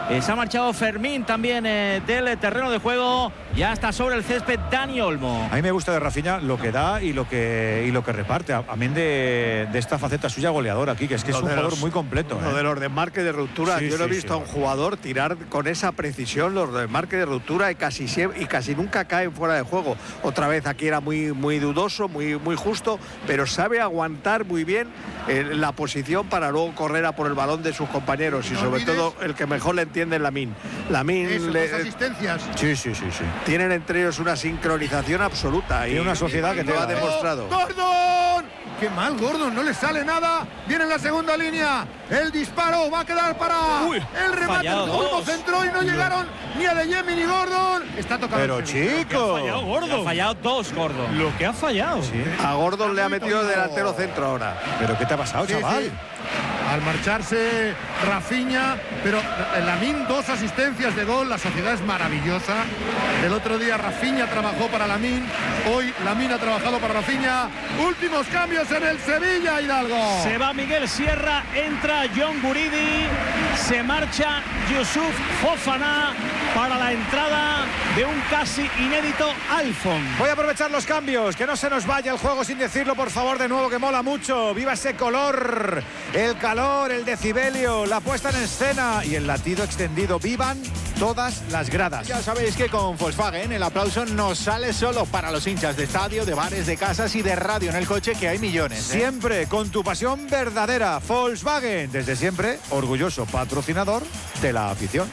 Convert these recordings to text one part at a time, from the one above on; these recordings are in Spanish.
Se ha marchado Fermín también del terreno de juego. Ya está sobre el césped Dani Olmo. A mí me gusta de Rafinha lo que da y lo que reparte. Amén de esta faceta suya goleadora aquí, que es un jugador muy completo. Lo de los desmarques de ruptura. Yo no he visto a un jugador tirar con esa precisión los desmarques de ruptura y casi nunca caen fuera de juego. Otra vez aquí era muy dudoso, muy justo, pero sabe aguantar muy bien la posición para luego correr a por el balón de sus compañeros y sobre todo el que mejor le entiende es Lamine. Dos asistencias. Sí. Tienen entre ellos una sincronización absoluta. Tiene una sociedad que lo ha demostrado. ¡Gordon! ¡Qué mal, Gordon! No le sale nada. Viene en la segunda línea. El disparo va a quedar para el remate. Olmo centró y no llegaron ni a De Jemi ni Gordon. Está tocando. Pero chico, Ha fallado dos, Gordon. Lo que ha fallado. Sí. A Gordon le ha metido delantero centro ahora. ¿Pero qué te ha pasado, chaval? Sí. Al marcharse Rafinha, pero Lamine, 2 asistencias de gol, la sociedad es maravillosa. El otro día Rafinha trabajó para Lamine, hoy Lamine ha trabajado para Rafinha. Últimos cambios en el Sevilla, Hidalgo. Se va Miguel Sierra, entra John Guridi, se marcha Yusuf Fofana para la entrada de un casi inédito Alfon. Voy a aprovechar los cambios, que no se nos vaya el juego sin decirlo, por favor, de nuevo, que mola mucho. Viva ese color, el calor, el decibelio, la puesta en escena y el latido extendido. Vivan todas las gradas. Ya sabéis que con Volkswagen el aplauso no sale solo para los hinchas de estadio, de bares, de casas y de radio en el coche, que hay millones. Siempre con tu pasión verdadera. Volkswagen, desde siempre, orgulloso patrocinador de la afición.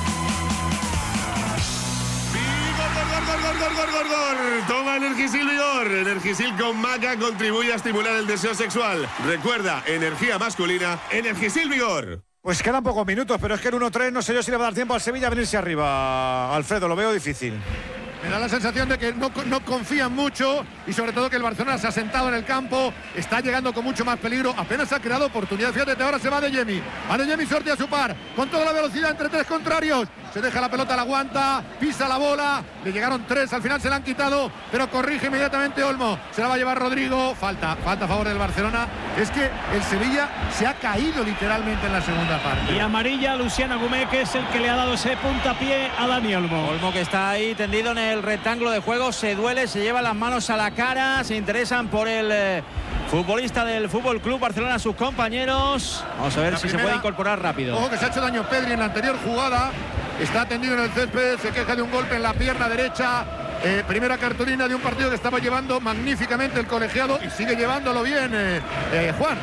Gol. Toma Energisil Vigor. Energisil con maca contribuye a estimular el deseo sexual. Recuerda, energía masculina, Energisil Vigor. Pues quedan pocos minutos, pero es que el 1-3 no sé yo si le va a dar tiempo al Sevilla a venirse arriba. Alfredo, lo veo difícil. Me da la sensación de que no confían mucho y sobre todo que el Barcelona se ha sentado en el campo, está llegando con mucho más peligro, apenas ha creado oportunidad. Fíjate, ahora se va De Jemi. A De Jemi sortea su par, con toda la velocidad entre 3 contrarios. Se deja la pelota, la aguanta, pisa la bola, le llegaron 3, al final se la han quitado, pero corrige inmediatamente Olmo. Se la va a llevar Rodrigo, falta a favor del Barcelona. Es que el Sevilla se ha caído literalmente en la segunda parte. Y amarilla Luciano Agumé, que es el que le ha dado ese puntapié a Dani Olmo. Olmo, que está ahí tendido en el rectángulo de juego, se duele, se lleva las manos a la cara, se interesan por el futbolista del Fútbol Club Barcelona, sus compañeros. Vamos a ver si se puede incorporar rápido. Ojo que se ha hecho daño Pedri en la anterior jugada. Está tendido en el césped, se queja de un golpe en la pierna derecha. Primera cartulina de un partido que estaba llevando magníficamente el colegiado y sigue llevándolo bien, Juan.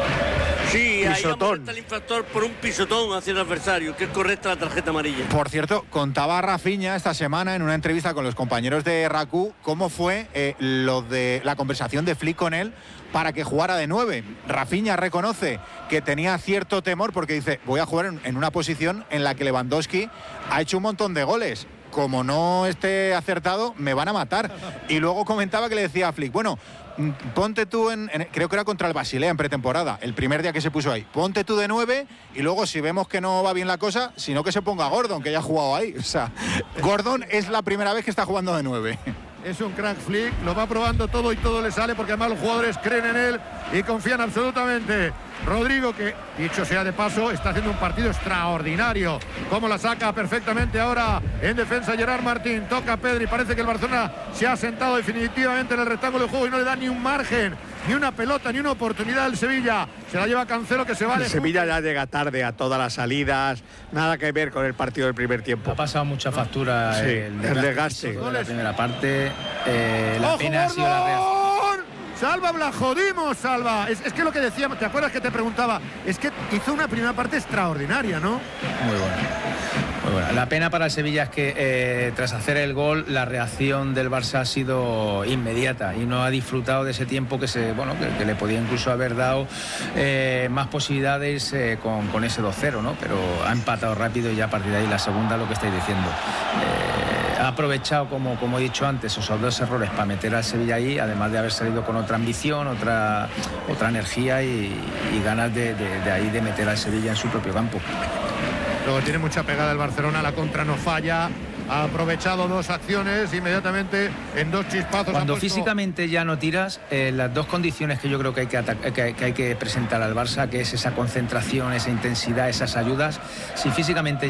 Sí, ahí Pisotón. está el infractor por un pisotón hacia el adversario, que es correcta la tarjeta amarilla. Por cierto, contaba Rafinha esta semana en una entrevista con los compañeros de RACU cómo fue lo de la conversación de Flick con él para que jugara de 9. Rafinha reconoce que tenía cierto temor porque dice, voy a jugar en una posición en la que Lewandowski ha hecho un montón de goles. Como no esté acertado, me van a matar. Y luego comentaba que le decía a Flick, bueno, ponte tú creo que era contra el Basilea en pretemporada, el primer día que se puso ahí, ponte tú de 9 y luego si vemos que no va bien la cosa, sino que se ponga Gordon, que ya ha jugado ahí. O sea, Gordon es la primera vez que está jugando de 9. Es un crack Flick, lo va probando todo y todo le sale porque además los jugadores creen en él y confían absolutamente. Rodrigo, que dicho sea de paso, está haciendo un partido extraordinario. Cómo la saca perfectamente ahora en defensa Gerard Martín. Toca a Pedri, parece que el Barcelona se ha sentado definitivamente en el rectángulo de juego y no le da ni un margen, ni una pelota, ni una oportunidad al Sevilla. Se la lleva Cancelo, que se va de... El Sevilla ya llega tarde a todas las salidas, nada que ver con el partido del primer tiempo. Ha pasado mucha factura sí, el desgaste. De la primera parte. La ¡Ojo, pena ha sido la reacción. Salva, la jodimos, Salva. Es que lo que decíamos, ¿te acuerdas que te preguntaba? Es que hizo una primera parte extraordinaria, ¿no? Muy bueno. La pena para el Sevilla es que tras hacer el gol la reacción del Barça ha sido inmediata y no ha disfrutado de ese tiempo que le podía incluso haber dado más posibilidades con ese 2-0, ¿no? Pero ha empatado rápido y ya a partir de ahí la segunda, lo que estáis diciendo. Ha aprovechado, como he dicho antes, esos 2 errores para meter al Sevilla ahí, además de haber salido con otra ambición, otra energía y ganas de ahí de meter al Sevilla en su propio campo. Luego tiene mucha pegada el Barcelona, la contra no falla. Ha aprovechado 2 acciones inmediatamente en 2 chispazos. Cuando físicamente ya no tiras, las 2 condiciones que yo creo que hay que presentar al Barça, que es esa concentración, esa intensidad, esas ayudas, si físicamente